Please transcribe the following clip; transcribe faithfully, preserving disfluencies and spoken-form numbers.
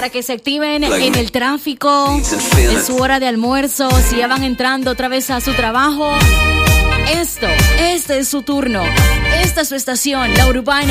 para que se activen en el tráfico, en su hora de almuerzo, si ya van entrando otra vez a su trabajo. Esto, este es su turno. Esta es su estación, La Urbana.